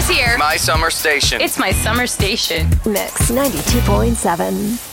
It's here. My summer station. It's my summer station. Mix 92.7.